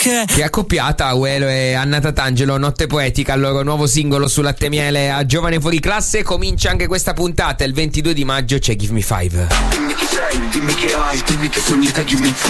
Che è accoppiata Uelo e Anna Tatangelo, Notte Poetica, il loro nuovo singolo su Latte Miele a Giovane Fuori Classe. Comincia anche questa puntata, il 22 di maggio c'è Give Me Five. Dimmi chi sei, dimmi che hai, dimmi che sogni te, give me